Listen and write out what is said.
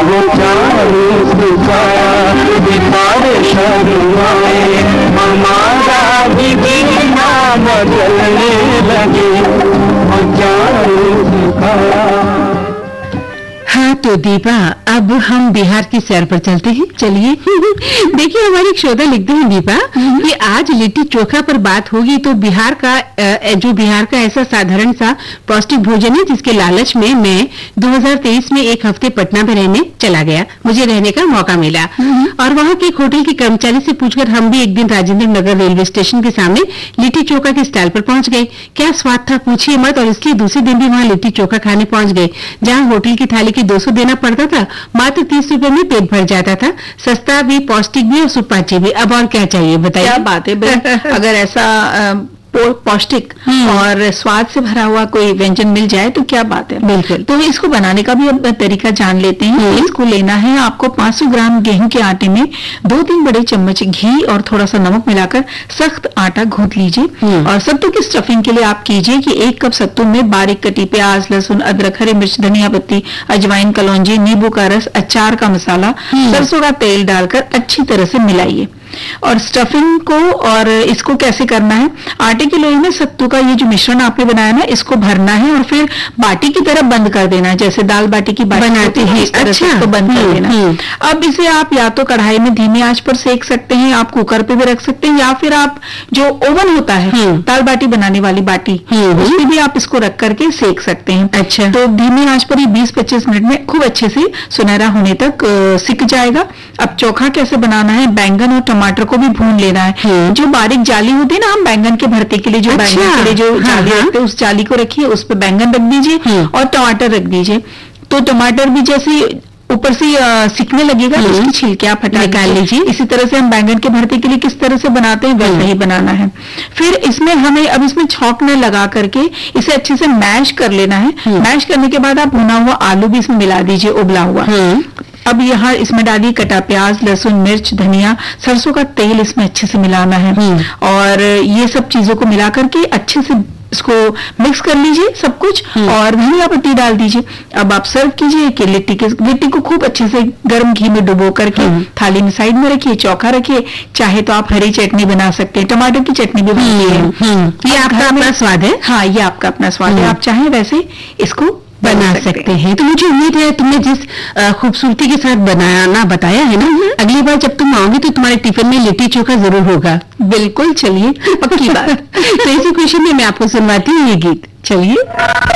वो चारू सुखाया बिपारे शर्माए, हमारा भी बिना बदलने लगे, वो चारू सुखाया। हाँ तो दीपा, अब हम बिहार की सैर पर चलते हैं, चलिए। देखिए हमारी एक श्रोता लिखते हैं दीपा कि आज लिट्टी चोखा पर बात होगी तो बिहार का ऐसा साधारण सा पौष्टिक भोजन है जिसके लालच में मैं 2023 में एक हफ्ते पटना में रहने चला गया। मुझे रहने का मौका मिला और वहाँ के एक होटल के कर्मचारी से पूछकर हम भी एक दिन राजेंद्र नगर रेलवे स्टेशन के सामने लिट्टी चोखा के स्टॉल पर पहुंच गए। क्या स्वाद था पूछिए मत, और इसलिए दूसरे दिन भी वहाँ लिट्टी चोखा खाने पहुंच गए। जहाँ होटल की थाली 200 देना पड़ता था, मात्र 30 रुपए में पेट भर जाता था। सस्ता भी, पौष्टिक भी और सुपाच्य भी। अब और क्या चाहिए बताइए। क्या बात है। अगर ऐसा पौष्टिक और स्वाद से भरा हुआ कोई व्यंजन मिल जाए तो क्या बात है। बिल्कुल। तो इसको बनाने का भी अब तरीका जान लेते हैं। इसको लेना है आपको 500 ग्राम गेहूं के आटे में 2-3 बड़े चम्मच घी और थोड़ा सा नमक मिलाकर सख्त आटा गूंथ लीजिए। और सत्तू की स्टफिंग के लिए आप कीजिए कि 1 कप सत्तू में बारीक कटी प्याज, लहसुन, अदरक, हरी मिर्च, धनिया पत्ती, अजवाइन, कलौंजी, नींबू का रस, अचार का मसाला, सरसों का तेल डालकर अच्छी तरह से मिलाइए। और स्टफिंग को और इसको कैसे करना है, आटे की लोई में सत्तू का ये जो मिश्रण आपने बनाया ना, इसको भरना है और फिर बाटी की तरह बंद कर देना है, जैसे दाल बाटी की बाटी बनाते हैं इस तरह से इसको बंद कर देना। अब इसे आप या तो कढ़ाई में धीमी आंच पर सेक सकते हैं, आप कुकर पे भी रख सकते हैं, या फिर आप जो ओवन होता है दाल बाटी बनाने वाली बाटी, उसमें भी आप इसको रख करके सेक सकते हैं। अच्छा। तो धीमी आंच पर ही 20-25 मिनट में खूब अच्छे से सुनहरा होने तक सिक जाएगा। अब चोखा कैसे बनाना है, बैंगन और टमाटर को भी भून लेना है। जो बारीक जाली होती है ना, हम बैंगन के भरते के लिए जो बैंगन के लिए जो जाली रखते हैं, उस जाली को रखिए, उस पर बैंगन रख दीजिए और टमाटर रख दीजिए। तो टमाटर भी जैसे ऊपर से सिकने लगेगा तो उसकी छिलके आप हटा निकाल लीजिए। इसी तरह से हम बैंगन के भरते के लिए किस तरह से बनाते हैं वैसा ही बनाना है। फिर इसमें हमें अब इसमें छौंक न लगा करके इसे अच्छे से मैश कर लेना है। मैश करने के बाद आप भुना हुआ आलू भी इसमें मिला दीजिए, उबला हुआ। अब यहाँ इसमें डालिए कटा प्याज, लहसुन, मिर्च, धनिया, सरसों का तेल इसमें अच्छे से मिलाना है। और ये सब चीजों को मिला करके अच्छे से इसको मिक्स कर लीजिए सब कुछ और धनिया पत्ती डाल दीजिए। अब आप सर्व कीजिए कि लिट्टी को खूब अच्छे से गर्म घी में डुबो करके थाली में साइड में रखिए, चौखा रखिए। चाहे तो आप हरी चटनी बना सकते हैं, टमाटर की चटनी भी बनती है। ये आपका अपना स्वाद है। हाँ, ये आपका अपना स्वाद है। आप चाहें वैसे इसको बना सकते हैं। तो मुझे उम्मीद है तुमने जिस खूबसूरती के साथ बनाना बताया है ना, अगली बार जब तुम आओगी तो तुम्हारे टिफिन में लिट्टी चोखा जरूर होगा। बिल्कुल, चलिए, पक्की बात। तो इसी खुशी में मैं आपको सुनवाती हूँ ये गीत। चलिए।